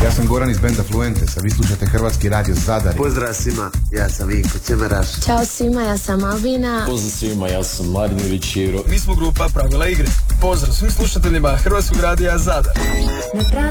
Ja sam Goran iz benda Fluentes, a vi slušate Hrvatski radio Zadar. Pozdrav svima, ja sam Vinko Čemeraš. Ćao svima, ja sam Albina. Pozdrav svima, ja sam Marin Ilić Jiro. Mi smo grupa Pravila igre. Pozdrav svim slušateljima Hrvatskog radija Zadar. Ne